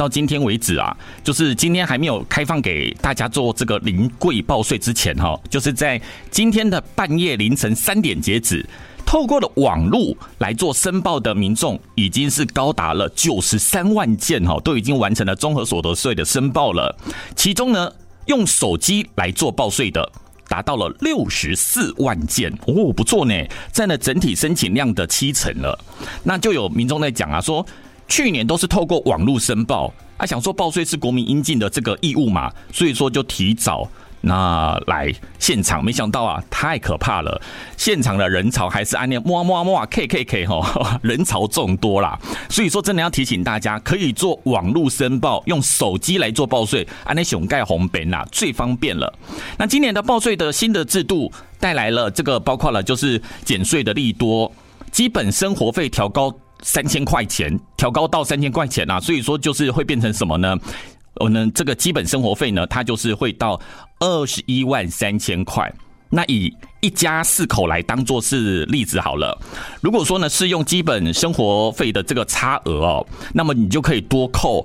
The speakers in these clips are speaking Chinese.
到今天为止啊，就是今天还没有开放给大家做这个临柜报税之前就是在今天的半夜凌晨3点截止，透过了网路来做申报的民众已经是高达了93万件都已经完成了综合所得税的申报了。其中呢，用手机来做报税的达到了64万件不错呢，占了整体申请量的70%了。那就有民众在讲啊，说去年都是透过网路申报想说报税是国民应尽的这个义务嘛，所以说就提早那来现场，没想到啊，太可怕了！现场的人潮还是按那KKK 人潮众多啦。所以说，真的要提醒大家，可以做网路申报，用手机来做报税，按那熊盖红本啦，最方便了。那今年的报税的新的制度带来了这个，包括了就是减税的利多，基本生活费调高3000块钱，调高到3000块钱啊，所以说就是会变成什么呢？这个基本生活费呢，它就是会到21万3000块。那以一家4口来当作是例子好了。如果说呢是用基本生活费的这个差额那么你就可以多扣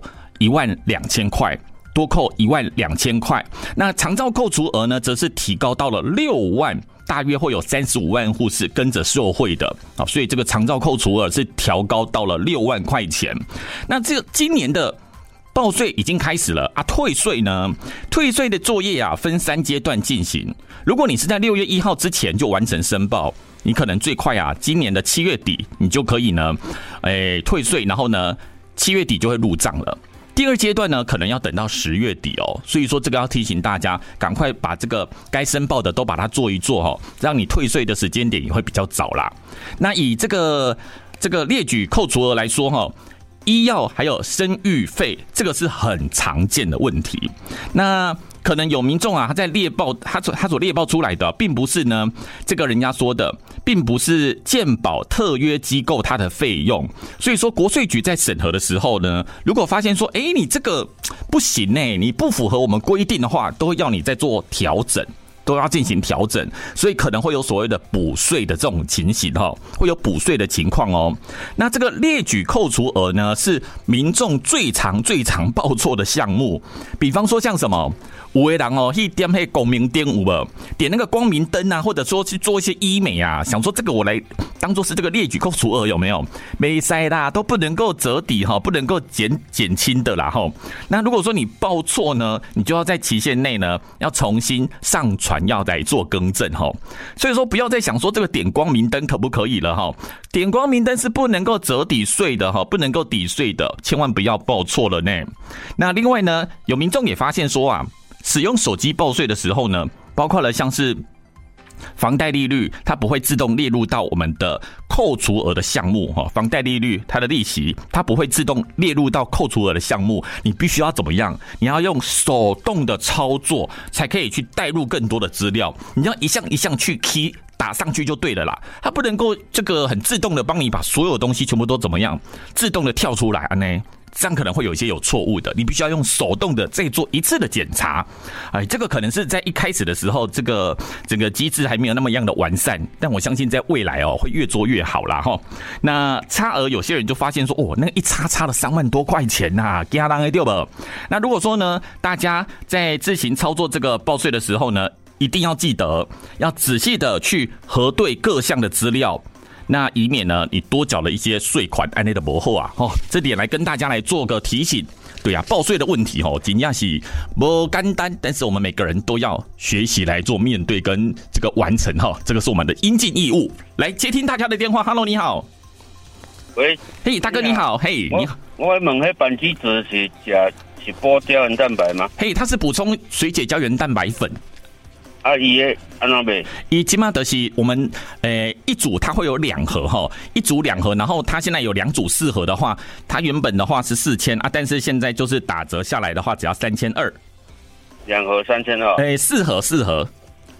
12000块，多扣12000块。那长照扣除额呢，则是提高到了6万。大约会有35万户是跟着受惠的所以这个长照扣除额是调高到了6万块钱。那这个今年的报税已经开始了退税呢？退税的作业分3阶段进行。如果你是在6月1号之前就完成申报，你可能最快今年的7月底你就可以呢，退税，然后呢7月底就会入账了。第2阶段呢，可能要等到10月底所以说这个要提醒大家，赶快把这个该申报的都把它做一做让你退税的时间点也会比较早啦。那以这个列举扣除额来说医药还有生育费，这个是很常见的问题。那可能有民众他在列报，他所列报出来的，并不是呢这个人家说的，并不是健保特约机构它的费用。所以说国税局在审核的时候呢，如果发现说，你这个不行你不符合我们规定的话，都会要你再做调整。都要进行调整，所以可能会有所谓的补税的这种情形会有补税的情况那这个列举扣除额呢，是民众最常报错的项目。比方说像什么，有的人去点那光明灯有没？点那个光明灯或者说去做一些医美想说这个我来当做是这个列举扣除额有没有？没塞啦，都不能够折抵不能够减轻的啦那如果说你报错呢，你就要在期限内呢要重新上传。要来做更正所以说不要再想说这个点光明灯可不可以了点光明灯是不能够折抵税的不能够抵税的，千万不要报错了呢。那另外呢，有民众也发现说使用手机报税的时候呢，包括了像是房贷利率，它不会自动列入到我们的扣除额的项目房贷利率它的利息，它不会自动列入到扣除额的项目，你必须要怎么样？你要用手动的操作，才可以去带入更多的资料。你要一项一项去 key 打上去就对了啦，它不能够这个很自动的帮你把所有东西全部都怎么样，自动的跳出来呢？这样可能会有一些有错误的，你必须要用手动的再做一次的检查。这个可能是在一开始的时候，这个整个机制还没有那么样的完善，但我相信在未来会越做越好啦那差额有些人就发现说，那个一差了3万多块钱呐，给他让对吧？那如果说呢，大家在自行操作这个报税的时候呢，一定要记得要仔细的去核对各项的资料。那以免呢，你多缴了一些税款，按那的薄厚这点来跟大家来做个提醒。对报税的问题真的是不简单，但是我们每个人都要学习来做面对跟这个完成这个是我们的应尽义务。来接听大家的电话 ，Hello， 你好。 喂， 嘿，大哥你好，嘿，你好。 我问那板机子是补胶原蛋白吗？ 嘿，它是补充水解胶原蛋白粉。 伊的安怎卖？ 伊今嘛就是我们一组它会有2盒一组2盒，然后它现在有2组4盒的话，它原本的话是4000但是现在就是打折下来的话只要3200。 2盒3200。 4盒4盒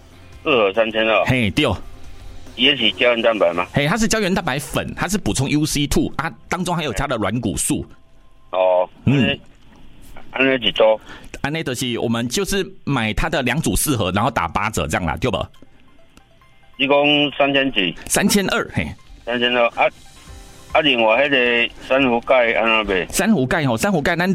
3200。 嘿，对。 也是胶原蛋白吗？ 它是胶原蛋白粉，它是补充 UC2 当中还有加了软骨素。 安尼一组， 安尼就是我们就是买它的2组4盒，然后打8折这样啦，对吧？ 一共3000几 ？3200，嘿 ，3200另外迄个珊瑚钙安怎卖？ 珊瑚钙咱